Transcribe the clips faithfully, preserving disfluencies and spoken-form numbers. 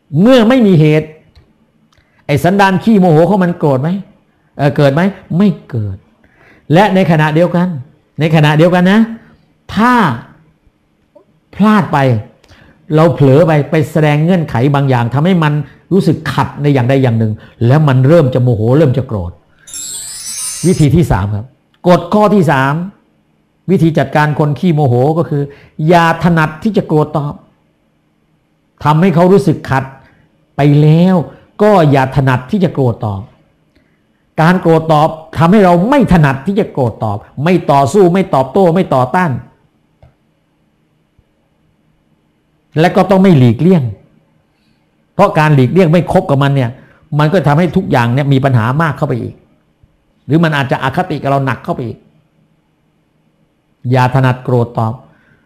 เมื่อไม่มีเหตุไอ้สันดานขี้โมโหของมันโกรธไหมเออเกิดไหมไม่เกิดและในขณะเดียวกันในขณะเดียวกันนะถ้าพลาดไปเราเผลอไปไปแสดงเงื่อนไขบางอย่างทำให้มันรู้สึกขัดในอย่างใดอย่างหนึ่งแล้วมันเริ่มจะโมโหเริ่มจะโกรธวิธีที่สามครับกฎข้อที่สามวิธีจัดการคนขี้โมโหก็คืออย่าถนัดที่จะโกรธตอบทำให้เขารู้สึกขัดไปแล้วก็อย่าถนัดที่จะโกรธตอบการโกรธตอบทำให้เราไม่ถนัดที่จะโกรธตอบไม่ต่อสู้ไม่ตอบโต้ไม่ต่อต้านและก็ต้องไม่หลีกเลี่ยงเพราะการหลีกเลี่ยงไม่คบกับมันเนี่ยมันก็ทำให้ทุกอย่างเนี่ยมีปัญหามากเข้าไปอีกหรือมันอาจจะอคติกับเราหนักเข้าไปอีกอย่าถนัดโกรธตอบ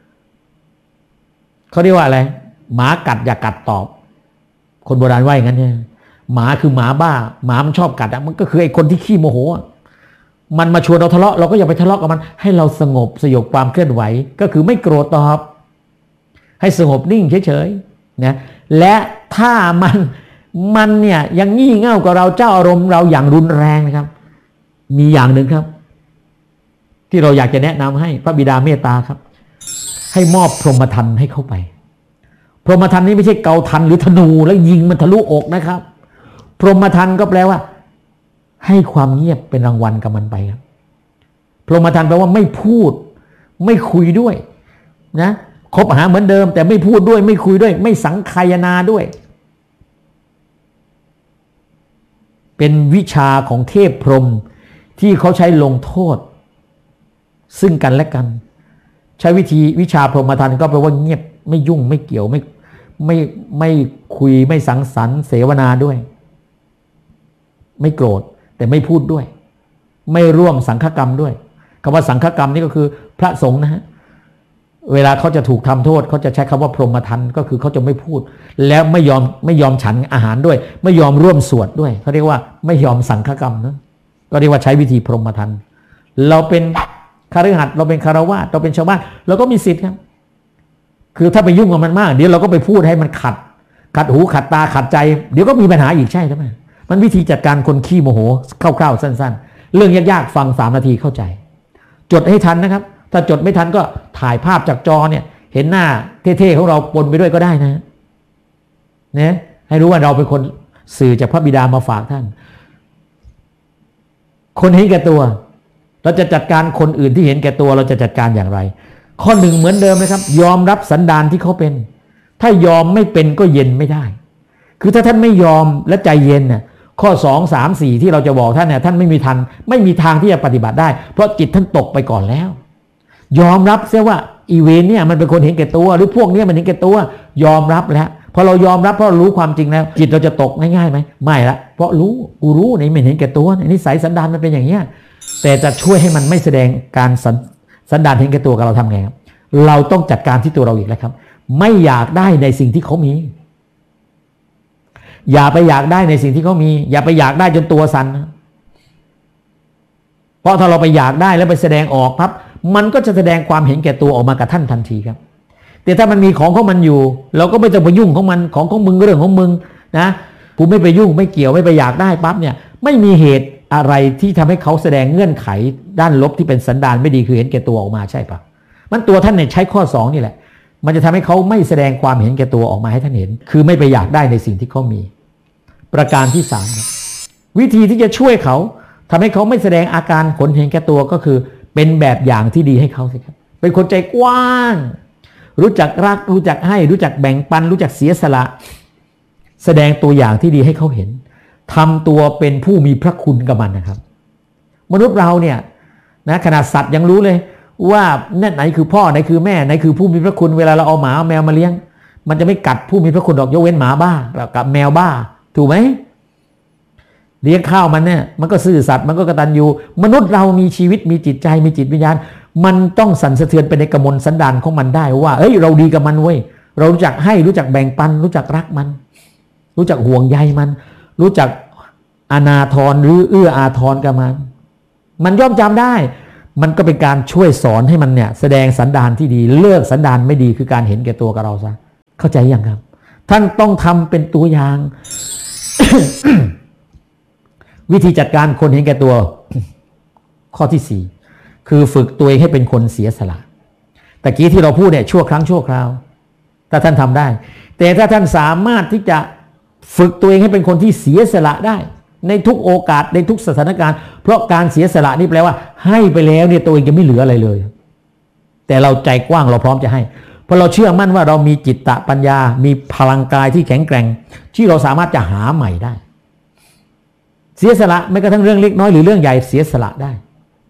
เขาเรียกว่าอะไรหมากัดอย่ากัดตอบคนโบราณว่าอย่างนั้นเนี่ยหมาคือหมาบ้าหมามันชอบกัดอ่ะมันก็คือไอ้คนที่ขี้โมโหมันมาชวนเราทะเลาะเราก็อย่าไปทะเลาะกับมันให้เราสงบสยบความเคลื่อนไหวก็คือไม่โกรธตอบให้สงบนิ่งเฉยๆนะและถ้ามันมันเนี่ยยังงี่เง่ากับเราเจ้าอารมณ์เราอย่างรุนแรงนะครับมีอย่างหนึ่งครับที่เราอยากจะแนะนำให้พระบิดาเมตตาครับให้มอบพรหมทัณฑ์ให้เข้าไปพรหมทัณฑ์นี้ไม่ใช่เกาทันหรือธนูแล้วยิงมันทะลุอกนะครับพรหมทัณฑ์ก็แปลว่าให้ความเงียบเป็นรางวัลกับมันไปครับพรหมทัณฑ์แปลว่าไม่พูดไม่คุยด้วยนะคบหาเหมือนเดิมแต่ไม่พูดด้วยไม่คุยด้วยไม่สังคายนาด้วยเป็นวิชาของเทพพรหมที่เขาใช้ลงโทษซึ่งกันและกันใช้วิธีวิชาพรหมทัณฑ์ก็แปลว่าเงียบไม่ยุ่งไม่เกี่ยวไม่ไม่ไม่คุยไม่สังสรรค์เสวนาด้วยไม่โกรธแต่ไม่พูดด้วยไม่ร่วมสังฆกรรมด้วยคำว่าสังฆกรรมนี่ก็คือพระสงฆ์นะฮะเวลาเขาจะถูกทำโทษเขาจะใช้คำว่าพรหมทัณฑ์ก็คือเขาจะไม่พูดแล้วไม่ยอมไม่ยอมฉันอาหารด้วยไม่ยอมร่วมสวดด้วยเขาเรียกว่าไม่ยอมสังฆกรรมนะก็เรียกว่าใช้วิธีพรหมทัณฑ์เราเป็นคฤหัสถ์เราเป็นคฤหัสถ์เราเป็นชาวบ้านเราก็มีสิทธิ์ครับคือถ้าไปยุ่งกับมันมากเดี๋ยวเราก็ไปพูดให้มันขัดขัดหูขัดตาขัดใจเดี๋ยวก็มีปัญหาอีกใช่ไหมมันวิธีจัดการคนขี้โมโหคร่าวๆสั้นๆเรื่องยากๆฟังสามนาทีเข้าใจจดให้ทันนะครับถ้าจดไม่ทันก็ถ่ายภาพจากจอเนี่ยเห็นหน้าเท่ๆของเราปนไปด้วยก็ได้นะเนี่ยให้รู้ว่าเราเป็นคนสื่อจากพระบิดามาฝากท่านคนเห็นแก่ตัวเราจะจัดการคนอื่นที่เห็นแก่ตัวเราจะจัดการอย่างไรข้อหนึ่งเหมือนเดิมนะครับยอมรับสันดานที่เขาเป็นถ้ายอมไม่เป็นก็เย็นไม่ได้คือถ้าท่านไม่ยอมและใจเย็นเนี่ยข้อสองสามสี่ที่เราจะบอกท่านเนี่ยท่านไม่มีทันไม่มีทางที่จะปฏิบัติได้เพราะจิตท่านตกไปก่อนแล้วยอมรับเสียว่าอีเวนเนี่ยมันเป็นคนเห็นแก่ตัวหรือพวกนี้มันเห็นแก่ตัวยอมรับแล้วพอเรายอมรับเพราะรู้ความจริงแล้วจิตเราจะตกง่ายๆไหมไม่ละเพราะรู้กูรู้ในมันเห็นแก่ตัวนิสัยสันดานมันเป็นอย่างเงี้ยแต่จะช่วยให้มันไม่แสดงการสันสันดานเห็นแก่ตัวกับเราทำไงครับเราต้องจัดการที่ตัวเราอีกแล้วครับไม่อยากได้ในสิ่งที่เขามีอย่าไปอยากได้ในสิ่งที่เขามีอย่าไปอยากได้จนตัวสั่นเพราะถ้าเราไปอยากได้แล้วไปแสดงออกครับมันก็จะแสดงความเห็นแก่ตัวออกมากับท่านทันทีครับแต่ถ้ามันมีของของมันอยู่เราก็ไม่ต้องไปยุ่งของมันของของมึงเรื่องของมึงนะกูไม่ไปยุ่งไม่เกี่ยวไม่ไปอยากได้ปั๊บเนี่ยไม่มีเหตุอะไรที่ทำให้เขาแสดงเงื่อนไขด้านลบที่เป็นสันดานไม่ดีคือเห็นแก่ตัวออกมาใช่ปะมันตัวท่านเนี่ยใช้ข้อสองนี่แหละมันจะทำให้เขาไม่แสดงความเห็นแก่ตัวออกมาให้ท่านเห็นคือไม่ไปอยากได้ในสิ่งที่เขามีประการที่สามวิธีที่จะช่วยเขาทำให้เขาไม่แสดงอาการขนเห็นแก่ตัวก็คือเป็นแบบอย่างที่ดีให้เขาสิครับเป็นคนใจกว้างรู้จักรักรู้จักให้รู้จักแบ่งปันรู้จักเสียสละแสดงตัวอย่างที่ดีให้เขาเห็นทำตัวเป็นผู้มีพระคุณกับมันนะครับมนุษย์เราเนี่ยนะขนาดสัตว์ยังรู้เลยว่านั่นไหนคือพ่อไหนคือแม่ไหนคือผู้มีพระคุณเวลาเราเอาหมาเอาแมวมาเลี้ยงมันจะไม่กัดผู้มีพระคุณดอกยกเว้นหมาบ้ากับแมวบ้าถูกไหมเลี้ยงข้าวมันเนี่ยมันก็ซื่อสัตย์มันก็กตัญญูมนุษย์เรามีชีวิตมีจิตใจมีจิตวิญญาณมันต้องสั่นสะเทือนไปในกมลสันดานของมันได้ว่าเอ้ยเราดีกับมันเว้ยเรารู้จักให้รู้จักแบ่งปันรู้จักรักมันรู้จักห่วงใยมันรู้จักอนาทรหรือเอื้ออาทรกับมันมันย่อมจำได้มันก็เป็นการช่วยสอนให้มันเนี่ยแสดงสันดานที่ดีเลิกสันดานไม่ดีคือการเห็นแก่ตัวกับเราซะเข้าใจยังครับท่านต้องทำเป็นตัวอย่าง วิธีจัดการคนเห็นแก่ตัว ข้อที่สี่คือฝึกตัวเองให้เป็นคนเสียสละตะกี้ที่เราพูดเนี่ยชั่วครั้งชั่วคราวถ้าท่านทำได้แต่ถ้าท่านสามารถที่จะฝึกตัวเองให้เป็นคนที่เสียสละได้ในทุกโอกาสในทุกสถานการณ์เพราะการเสียสละนี่แปลว่าให้ไปแล้วเนี่ยตัวเองจะไม่เหลืออะไรเลยแต่เราใจกว้างเราพร้อมจะให้เพราะเราเชื่อมั่นว่าเรามีจิตตะปัญญามีพลังกายที่แข็งแกร่งที่เราสามารถจะหาใหม่ได้เสียสละไม่กระทั่งเรื่องเล็กน้อยหรือเรื่องใหญ่เสียสละได้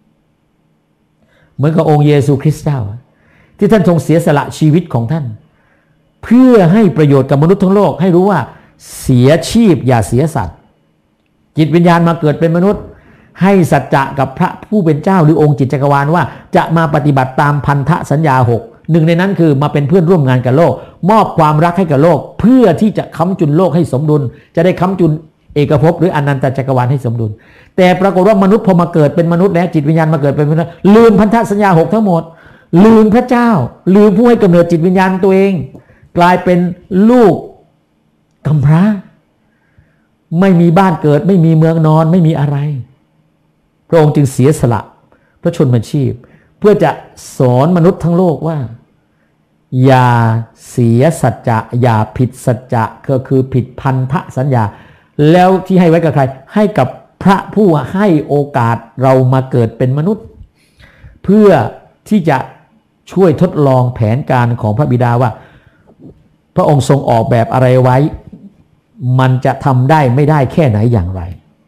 เหมือนกับองค์เยซูคริสต์เจ้าที่ท่านทรงเสียสละชีวิตของท่านเพื่อให้ประโยชน์กับมนุษย์ทั้งโลกให้รู้ว่าเสียชีพอย่าเสียสัตว์จิตวิญญาณมาเกิดเป็นมนุษย์ให้สัจจะกับพระผู้เป็นเจ้าหรือองค์จิตจักรวาลว่าจะมาปฏิบัติตามพันธสัญญาหกหนึ่งในนั้นคือมาเป็นเพื่อนร่วมงานกับโลกมอบความรักให้กับโลกเพื่อที่จะค้ำจุนโลกให้สมดุลจะได้ค้ำจุนเอกภพหรืออนันตจักรวาลให้สมดุลแต่ปรากฏว่ามนุษย์พอมาเกิดเป็นมนุษย์แล้วจิตวิญญาณมาเกิดเป็นมนุษย์ลืมพันธสัญญาหกทั้งหมดลืมพระเจ้าลืมผู้ให้กำเนิดจิตวิญญาณตัวเองกลายเป็นลูกกำพร้าไม่มีบ้านเกิดไม่มีเมืองนอนไม่มีอะไรพระองค์จึงเสียสละพระชนมชีพเพื่อจะสอนมนุษย์ทั้งโลกว่าอย่าเสียสัจจะอย่าผิดสัจจะก็คือผิดพันธสัญญาแล้วที่ให้ไว้กับใครให้กับพระผู้ให้โอกาสเรามาเกิดเป็นมนุษย์เพื่อที่จะช่วยทดลองแผนการของพระบิดาว่าพระองค์ทรงออกแบบอะไรไว้มันจะทำได้ไม่ได้แค่ไหนอย่างไร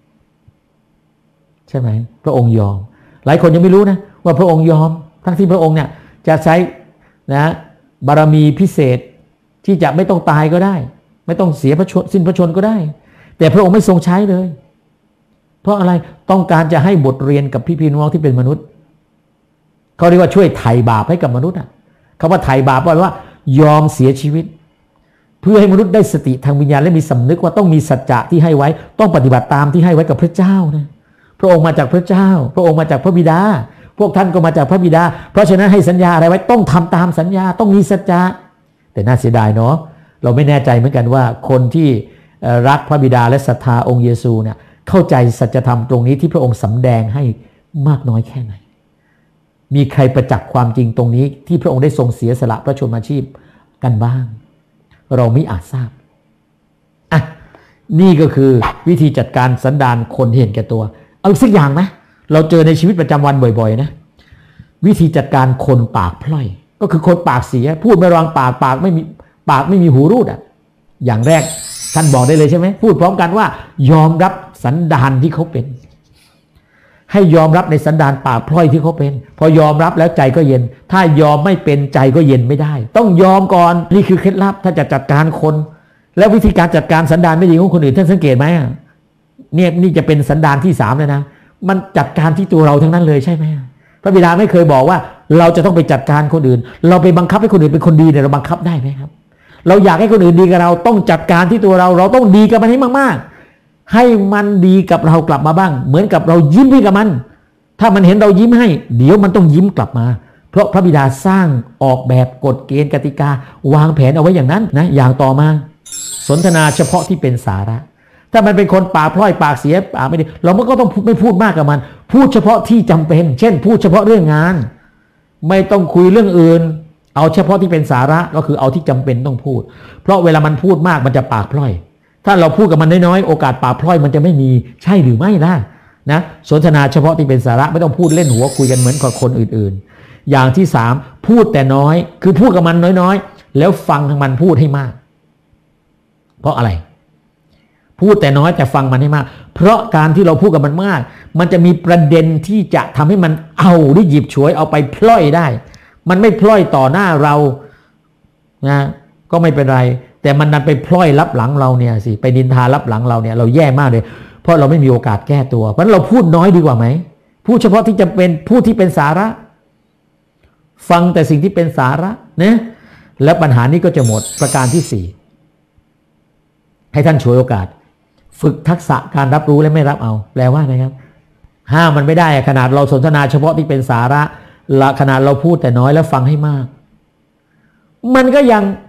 ใช่ไหมพระองค์ยอมหลายคนยังไม่รู้นะว่าพระองค์ยอมทั้งที่พระองค์เนี่ยจะใช้นะบารมีพิเศษที่จะไม่ต้องตายก็ได้ไม่ต้องเสียพระชนสิ้นพระชนก็ได้แต่พระองค์ไม่ทรงใช้เลยเพราะอะไรต้องการจะให้บทเรียนกับพี่พี่น้องที่เป็นมนุษย์เขาเรียกว่าช่วยไถ่บาปให้กับมนุษย์อ่ะคำว่าไถ่บาปแปลว่ายอมเสียชีวิตเพื่อให้มนุษย์ได้สติทางวิญญาณและมีสำนึกว่าต้องมีสัจจะที่ให้ไว้ต้องปฏิบัติตามที่ให้ไว้กับพระเจ้านะพระองค์มาจากพระเจ้าพระองค์มาจากพระบิดาพวกท่านก็มาจากพระบิดาเพราะฉะนั้นให้สัญญาอะไรไว้ต้องทำตามสัญญาต้องมีสัจจะแต่น่าเสียดายเนาะเราไม่แน่ใจเหมือนกันว่าคนที่รักพระบิดาและศรัทธาองค์เยซูเนี่ยเข้าใจสัจธรรมตรงนี้ที่พระองค์สำแดงให้มากน้อยแค่ไหนมีใครประจักษ์ความจริงตรงนี้ที่พระองค์ได้ทรงเสียสละพระชนมาชีพกันบ้างเราไม่อาจทราบอ่ะนี่ก็คือวิธีจัดการสันดานคนเห็นแก่ตัวเอาสักอย่างนะเราเจอในชีวิตประจำวันบ่อยๆนะวิธีจัดการคนปากพล่อยก็คือคนปากเสียพูดไม่ระวังปากปากไม่มีปากไม่มีหูรูดอ่ะอย่างแรกท่านบอกได้เลยใช่ไหมพูดพร้อมกันว่ายอมรับสันดานที่เขาเป็นให้ยอมรับในสันดานปากพล่อยที่เขาเป็นพอยอมรับแล้วใจก็เย็นถ้ายอมไม่เป็นใจก็เย็นไม่ได้ต้องยอมก่อนนี่คือเคล็ดลับถ้าจะจัดการคนแล้ววิธีการจัดการสันดานไม่ดีของคนอื่นท่านสังเกตไหมเนี่ยนี่จะเป็นสันดานที่สามเลยนะมันจัดการที่ตัวเราทั้งนั้นเลยใช่ไหมพระบิดาไม่เคยบอกว่าเราจะต้องไปจัดการคนอื่นเราไปบังคับให้คนอื่นเป็นคนดีเนี่ยเราบังคับได้ไหมครับเราอยากให้คนอื่นดีกับเราต้องจัดการที่ตัวเราเราต้องดีกับมันให้มากๆให้มันดีกับเรากลับมาบ้างเหมือนกับเรายิ้มให้กับมันถ้ามันเห็นเรายิ้มให้เดี๋ยวมันต้องยิ้มกลับมาเพราะพระบิดาสร้างออกแบบกฎเกณฑ์กติกาวางแผนเอาไว้อย่างนั้นนะอย่างต่อมาสนทนาเฉพาะที่เป็นสาระถ้ามันเป็นคนปากพล่อยปากเสียปากไม่ดีเราก็ต้องไม่พูดมากกับมันพูดเฉพาะที่จำเป็นเช่นพูดเฉพาะเรื่องงานไม่ต้องคุยเรื่องอื่นเอาเฉพาะที่เป็นสาระก็คือเอาที่จำเป็นต้องพูดเพราะเวลามันพูดมากมันจะปากพล่อยถ้าเราพูดกับมันน้อยๆโอกาสปากพล่อยมันจะไม่มีใช่หรือไม่ล่ะนะสนทนาเฉพาะที่เป็นสาระไม่ต้องพูดเล่นหัวคุยกันเหมือนกับคนอื่นๆอย่างที่สามพูดแต่น้อยคือพูดกับมันน้อยๆแล้วฟังทางมันพูดให้มากเพราะอะไรพูดแต่น้อยแต่ฟังมันให้มากเพราะการที่เราพูดกับมันมากมันจะมีประเด็นที่จะทำให้มันเอาหรือหยิบฉวยเอาไปพล่อยได้มันไม่พล่อยต่อหน้าเรานะก็ไม่เป็นไรแต่มันดันไปพล่อยรับหลังเราเนี่ยสิไปนินทารับหลังเราเนี่ยเราแย่มากเลยเพราะเราไม่มีโอกาสแก้ตัวเพราะฉะนั้นเราพูดน้อยดีกว่าไหมพูดเฉพาะที่จำเป็นพูดที่เป็นสาระฟังแต่สิ่งที่เป็นสาระนะแล้วปัญหานี้ก็จะหมดประการที่สี่ให้ท่านฉวยโอกาสฝึกทักษะการรับรู้และไม่รับเอาแปลว่าไงครับห้ามมันไม่ได้ขนาดเราสนทนาเฉพาะที่เป็นสาระละขนาดเราพูดแต่น้อยแล้วฟังให้มากมันก็ยัง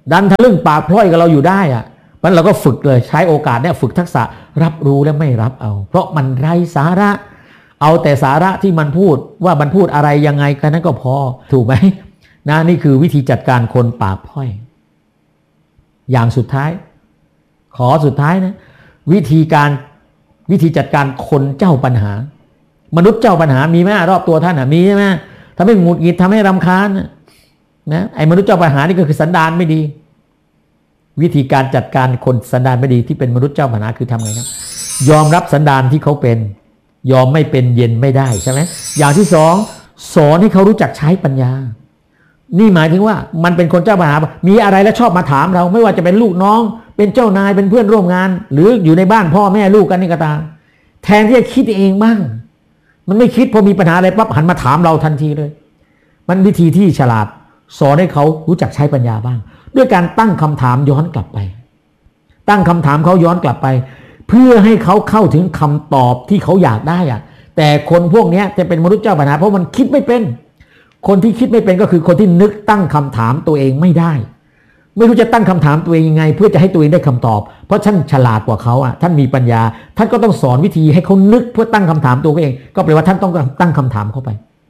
ดันทะลึ่งปากพล่อยกับเราอยู่ได้อะมันเราก็ฝึกเลยใช้โอกาสเนี่ยฝึกทักษะรับรู้และไม่รับเอาเพราะมันไร้สาระเอาแต่สาระที่มันพูดว่ามันพูดอะไรยังไงแค่นั้นก็พอถูกไหมนะนี่คือวิธีจัดการคนปากพล่อยอย่างสุดท้ายขอสุดท้ายนะวิธีการวิธีจัดการคนเจ้าปัญหามนุษย์เจ้าปัญหามีไหมรอบตัวท่านอ่ะมีใช่ไหมทำให้หงุดหงิดทำให้รำคาญนะไอ้มนุษย์เจ้าปัญหานี่ก็คือสันดานไม่ดีวิธีการจัดการคนสันดานไม่ดีที่เป็นมนุษย์เจ้าปัญหาคือทำไงครับยอมรับสันดานที่เขาเป็นยอมไม่เป็นเย็นไม่ได้ใช่ไหมอย่างที่สองสอนให้เขารู้จักใช้ปัญญานี่หมายถึงว่ามันเป็นคนเจ้าปัญหามีอะไรแล้วชอบมาถามเราไม่ว่าจะเป็นลูกน้องเป็นเจ้านายเป็นเพื่อนร่วมงานหรืออยู่ในบ้านพ่อแม่ลูกกันนี่ก็ตามแทนที่จะคิดเองบ้างมันไม่คิดพอมีปัญหาอะไรปั๊บหันมาถามเราทันทีเลยมันวิธีที่ฉลาดสอนให้เขารู้จักใช้ปัญญาบ้างด้วยการตั้งคำถามย้อนกลับไปตั้งคำถามเขาย้อนกลับไปเพื่อให้เขาเข้าถึงคำตอบที่เขาอยากได้อะแต่คนพวกนี้จะเป็นมนุษย์เจ้าปัญหาเพราะมันคิดไม่เป็นคนที่คิดไม่เป็นก็คือคนที่นึกตั้งคำถามตัวเองไม่ได้ไม่รู้จะตั้งคำถามตัวเองยังไงเพื่อจะให้ตัวเองได้คำตอบเพราะท่านฉลาดกว่าเขาอ่ะท่านมีปัญญาท่านก็ต้องสอนวิธีให้เขานึกเพื่อตั้งคำถามตัวเองก็แปลว่าท่านต้องตั้งคำถามเข้าไป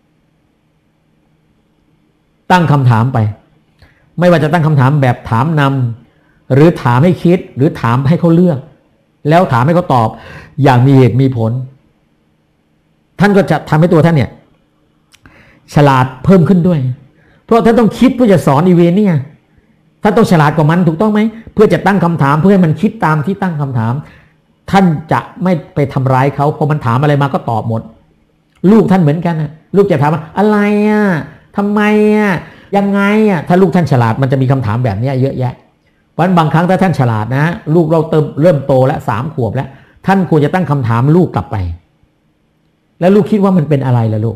ตั้งคำถามไปไม่ว่าจะตั้งคำถามแบบถามนำหรือถามให้คิดหรือถามให้เขาเลือกแล้วถามให้เขาตอบอย่างมีเหตุมีผลท่านก็จะทำให้ตัวท่านเนี่ยฉลาดเพิ่มขึ้นด้วยเพราะท่านต้องคิดเพื่อจะสอนอีเวนต์เนี่ยท่านต้องฉลาดกว่ามันถูกต้องไหมเพื่อจะตั้งคำถามเพื่อให้มันคิดตามที่ตั้งคำถามท่านจะไม่ไปทำร้ายเขาพอมันถามอะไรมาก็ตอบหมดลูกท่านเหมือนกันนะลูกจะถามว่าอะไรอ่ะทำไมอ่ะยังไงอ่ะถ้าลูกท่านฉลาดมันจะมีคำถามแบบนี้เยอะแยะเพราะบางครั้งถ้าท่านฉลาดนะลูกเราเติมเริ่มโตแล้วสามขวบแล้วท่านควรจะตั้งคำถามลูกกลับไปแล้วลูกคิดว่ามันเป็นอะไรล่ะลูก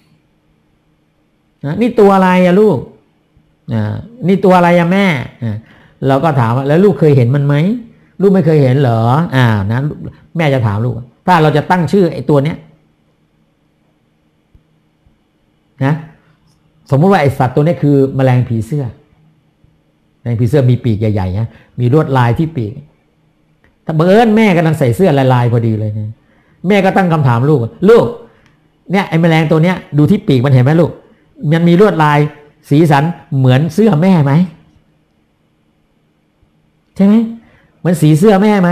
นะนี่ตัวอะไรอะลูกอ่านี่ตัวอะไรอะแม่อ่าเราก็ถามว่าแล้วลูกเคยเห็นมันไหมลูกไม่เคยเห็นเหรออ่านะแม่จะถามลูกถ้าเราจะตั้งชื่อไอ้ตัวเนี้ยนะสมมติว่าไอ้สัตว์ตัวนี้คือแมลงผีเสื้อแมลงผีเสื้อมีปีกใหญ่ๆนะมีลวดลายที่ปีกถ้าเบิร์นแม่กำลังใส่เสื้อลายๆพอดีเลยนะแม่ก็ตั้งคำถามลูกลูกเนี่ยไอ้แมลงตัวเนี้ยดูที่ปีกมันเห็นไหมลูกมันมีลวดลายสีสันเหมือนเสื้อแม่ไหมใช่ไหมเหมือนสีเสื้อแม่ไหม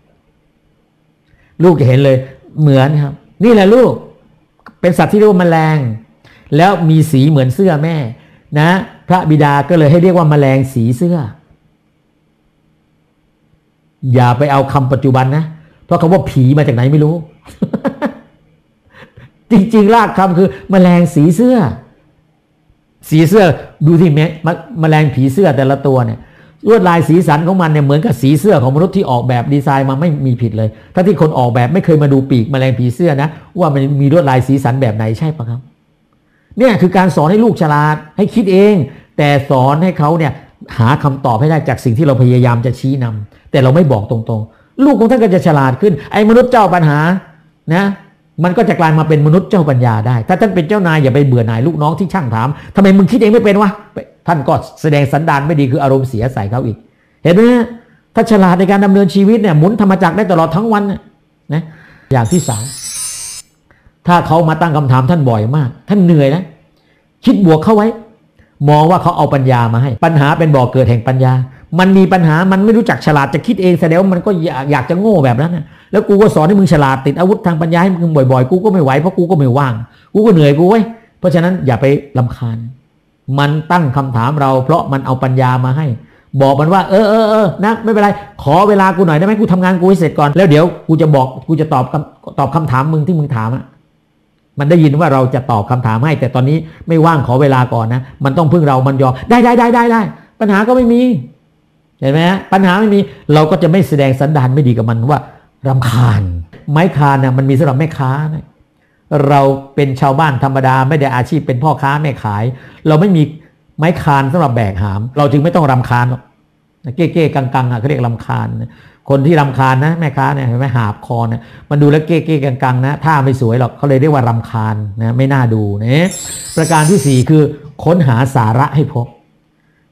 ลูกจะเห็นเลยเหมือนครับนี่แหละลูกเป็นสัตว์ที่เรียกว่าแมลงแล้วมีสีเหมือนเสื้อแม่นะพระบิดาก็เลยให้เรียกว่าแมลงสีเสื้ออย่าไปเอาคำปัจจุบันนะเพราะคำว่าผีมาจากไหนไม่รู้ จริงๆรากคำคือแมลงสีเสื้อสีเสื้อดูที่แมแมลงผีเสื้อแต่ละตัวเนี่ยลวดลายสีสันของมันเนี่ยเหมือนกับสีเสื้อของมนุษย์ที่ออกแบบดีไซน์มาไม่มีผิดเลยถ้าที่คนออกแบบไม่เคยมาดูปีกแมลงผีเสื้อนะว่ามันมีลวดลายสีสันแบบไหนใช่ปะครับเนี่ยคือการสอนให้ลูกฉลาดให้คิดเองแต่สอนให้เขาเนี่ยหาคำตอบให้ได้จากสิ่งที่เราพยายามจะชี้นำแต่เราไม่บอกตรงๆลูกของท่านก็จะฉลาดขึ้นไอ้มนุษย์เจ้าปัญหานะมันก็จะกลายมาเป็นมนุษย์เจ้าปัญญาได้ถ้าท่านเป็นเจ้านายอย่าไปเบื่อหน่ายลูกน้องที่ช่างถามทำไมมึงคิดเองไม่เป็นวะท่านก็แสดงสันดานไม่ดีคืออารมณ์เสียใส่เขาอีกเห็นไหมถ้าฉลาดในการดำเนินชีวิตเนี่ยหมุนธรรมจักรได้ตลอดทั้งวันนะอย่างที่สามถ้าเขามาตั้งคำถามท่านบ่อยมากท่านเหนื่อยนะคิดบวกเข้าไว้มองว่าเขาเอาปัญญามาให้ปัญหาเป็นบ่อเกิดแห่งปัญญามันมีปัญหามันไม่รู้จักฉลาดจะคิดเองแสดงว่ามันก็อยากอยากจะโง่แบบนั้นนะแล้วกูก็สอนให้มึงฉลาดติดอาวุธทางปัญญาให้มึงบ่อยๆกูก็ไม่ไหวเพราะกูก็ไม่ว่างกูก็เหนื่อยกูเว้ยเพราะฉะนั้นอย่าไปรำคาญมันตั้งคำถามเราเพราะมันเอาปัญญามาให้บอกมันว่าเออเออเออนะไม่เป็นไรขอเวลากูหน่อยได้ไหมกูทำงานกูให้เสร็จก่อนแล้วเดี๋ยวกูจะบอกกูจะตอบตอบคำถามมึงที่มึงถามอ่ะมันได้ยินว่าเราจะตอบคำถามให้แต่ตอนนี้ไม่ว่างขอเวลาก่อนนะมันต้องพึ่งเรามันยอมได้ได้ได้ได้ได้ปัญหาก็ไม่มีเห็นไหมฮะปัญหาไม่มีเราก็จะไม่แสดงสันดานไม่ดีกับมันว่ารำคาญไม้คานนะมันมีสำหรับแม่ค้านะเราเป็นชาวบ้านธรรมดาไม่ได้อาชีพเป็นพ่อค้าแม่ขายเราไม่มีไม้คานสำหรับแบกหามเราจึงไม่ต้องรำคาญหรอกเก้ๆกังๆอ่ะเขาเรียกรำคาญคนที่รำคาญนะแม่ค้าเนี่ยเห็นไหมหาบคอเนี่ยมันดูแล้วเก้ๆกังๆนะท่าไม่สวยหรอกเขาเลยเรียกว่ารำคาญนะไม่น่าดูนะประการที่สี่คือค้นหาสาระให้พบ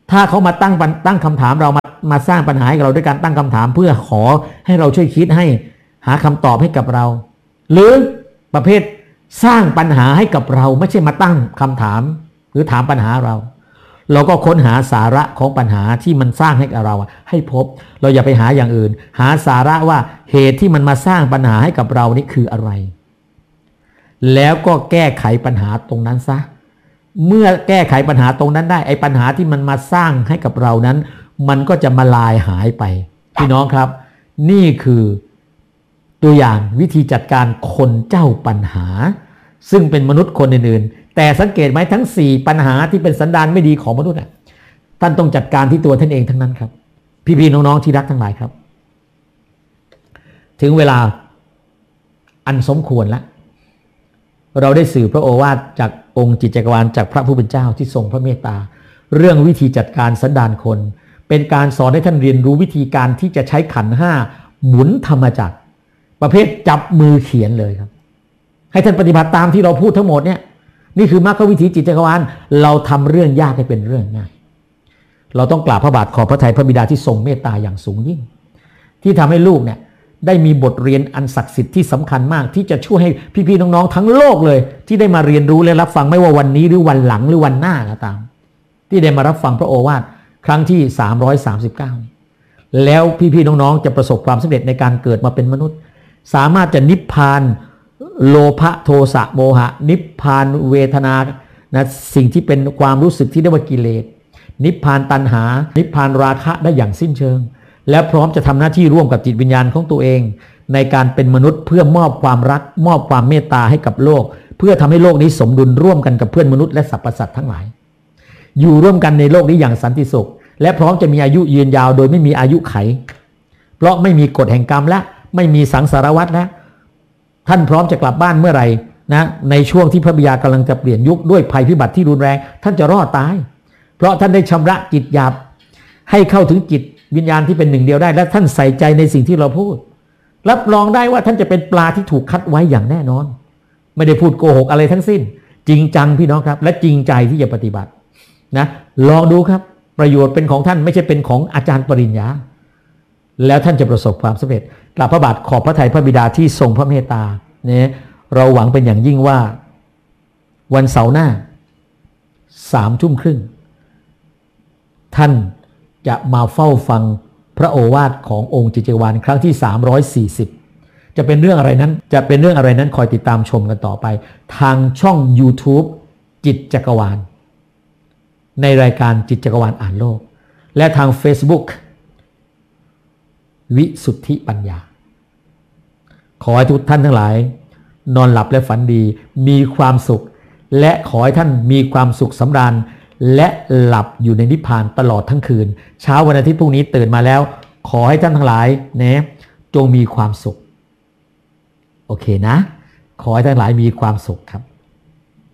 ถ้าเขามาตั้งตั้งคำถามเรามามาสร้างปัญหาให้เราด้วยการตั้งคำถามเพื่อขอให้เราช่วยคิดให้หาคำตอบให้กับเราหรือประเภทสร้างปัญหาให้กับเราไม่ใช่มาตั้งคำถามหรือถามปัญหาเราเราก็ค้นหาสาระของปัญหาที่มันสร้างให้กับเราให้พบเราอย่าไปหาอย่างอื่นหาสาระว่าเหตุที่มันมาสร้างปัญหาให้กับเรานี่คืออะไรแล้วก็แก้ไขปัญหาตรงนั้นซะเมื่อแก้ไขปัญหาตรงนั้นได้ไอ้ปัญหาที่มันมาสร้างให้กับเรานั้นมันก็จะมาลายหายไปพี่น้องครับนี่คือตัวอย่างวิธีจัดการคนเจ้าปัญหาซึ่งเป็นมนุษย์คนอื่นๆแต่สังเกตไหมทั้งสี่ปัญหาที่เป็นสันดานไม่ดีของมนุษย์น่ะท่านต้องจัดการที่ตัวท่านเองทั้งนั้นครับพี่ๆน้องๆที่รักทั้งหลายครับถึงเวลาอันสมควรแล้วเราได้สื่อพระโอวาทจากองค์จิตจักรวาลจากพระผู้เป็นเจ้าที่ทรงพระเมตตาเรื่องวิธีจัดการสันดานคนเป็นการสอนให้ท่านเรียนรู้วิธีการที่จะใช้ขันธ์ห้าหมุนธรรมจักรประเภทจับมือเขียนเลยครับให้ท่านปฏิบัติตามที่เราพูดทั้งหมดเนี่ยนี่คือมรรควิธีจิตจักรวาลเราทำเรื่องยากให้เป็นเรื่องง่ายเราต้องกราบพระบาทขอบพระทัยพระบิดาที่ทรงเมตตาอย่างสูงยิ่งที่ทำให้ลูกเนี่ยได้มีบทเรียนอันศักดิ์สิทธิ์ที่สำคัญมากที่จะช่วยให้พี่ๆน้องๆทั้งโลกเลยที่ได้มาเรียนรู้และรับฟังไม่ว่าวันนี้หรือวันหลังหรือวันหน้าก็ตามที่ได้มารับฟังพระโอวาทครั้งที่สามร้อยสามสิบเก้าแล้วพี่ๆน้องๆจะประสบความสำเร็จในการเกิดมาเป็นมนุษย์สามารถจะนิพพานโลภะโทสะโมหะนิพพานเวทนานะสิ่งที่เป็นความรู้สึกที่เรียกว่ากิเลสนิพพานตัณหานิพพานราคะได้อย่างสิ้นเชิงและพร้อมจะทำหน้าที่ร่วมกับจิตวิญญาณของตัวเองในการเป็นมนุษย์เพื่อมอบความรักมอบความเมตตาให้กับโลกเพื่อทำให้โลกนี้สมดุลร่วมกันกับเพื่อนมนุษย์และสรรพสัตว์ทั้งหลายอยู่ร่วมกันในโลกนี้อย่างสันติสุขและพร้อมจะมีอายุยืนยาวโดยไม่มีอายุไขเพราะไม่มีกฎแห่งกรรมและไม่มีสังสารวัฏแล้วท่านพร้อมจะกลับบ้านเมื่อไหร่นะในช่วงที่พระบิดากำลังจะเปลี่ยนยุคด้วยภัยพิบัติที่รุนแรงท่านจะรอดตายเพราะท่านได้ชำระจิตหยาบให้เข้าถึงจิตวิญญาณที่เป็นหนึ่งเดียวได้และท่านใส่ใจในสิ่งที่เราพูดรับรองได้ว่าท่านจะเป็นปลาที่ถูกคัดไว้อย่างแน่นอนไม่ได้พูดโกหกอะไรทั้งสิ้นจริงจังพี่น้องครับและจริงใจที่จะปฏิบัตินะลองดูครับประโยชน์เป็นของท่านไม่ใช่เป็นของอาจารย์ปริญญาแล้วท่านจะประสบความสำเร็จกราบพระบาทขอบพระทัยพระบิดาที่ทรงพระเมตตาเนี่ยเราหวังเป็นอย่างยิ่งว่าวันเสาร์หน้าสามทุ่มครึ่งท่านจะมาเฝ้าฟังพระโอวาทขององค์จิตจักรวาลครั้งที่สามร้อยสี่สิบจะเป็นเรื่องอะไรนั้นจะเป็นเรื่องอะไรนั้นคอยติดตามชมกันต่อไปทางช่อง YouTube จิตจักรวาลในรายการจิตจักรวาลอ่านโลกและทาง Facebook วิสุทธิปัญญาขอให้ทุกท่านทั้งหลายนอนหลับและฝันดีมีความสุขและขอให้ท่านมีความสุขสำราญและหลับอยู่ในนิพพานตลอดทั้งคืนเช้าวันอาทิตย์พรุ่งนี้ตื่นมาแล้วขอให้ท่านทั้งหลายเนี่ยจงมีความสุขโอเคนะขอให้ท่านหลายมีความสุขครับ